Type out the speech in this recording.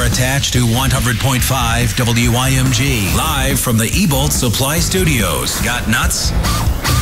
are attached to 100.5 WYMG, live from the Ebolt Supply Studios. Got nuts?